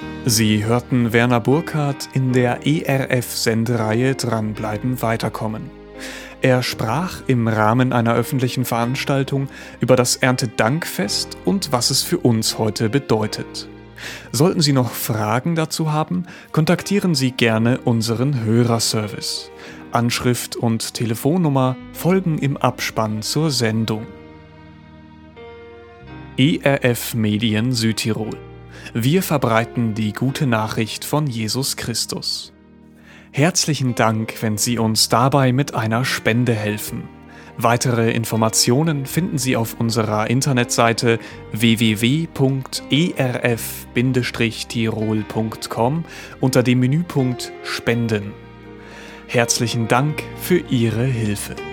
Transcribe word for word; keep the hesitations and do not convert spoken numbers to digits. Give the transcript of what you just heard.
Sie hörten Werner Burkhardt in der E R F-Sendereihe Dranbleiben weiterkommen. Er sprach im Rahmen einer öffentlichen Veranstaltung über das Erntedankfest und was es für uns heute bedeutet. Sollten Sie noch Fragen dazu haben, kontaktieren Sie gerne unseren Hörerservice. Anschrift und Telefonnummer folgen im Abspann zur Sendung. E R F Medien Südtirol. Wir verbreiten die gute Nachricht von Jesus Christus. Herzlichen Dank, wenn Sie uns dabei mit einer Spende helfen. Weitere Informationen finden Sie auf unserer Internetseite w w w punkt e r f bindestrich tirol punkt com unter dem Menüpunkt Spenden. Herzlichen Dank für Ihre Hilfe.